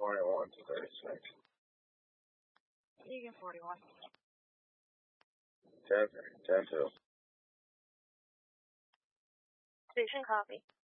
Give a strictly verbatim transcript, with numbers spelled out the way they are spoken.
forty-one to thirty-six. Egan forty-one. ten three, ten two. Station copy.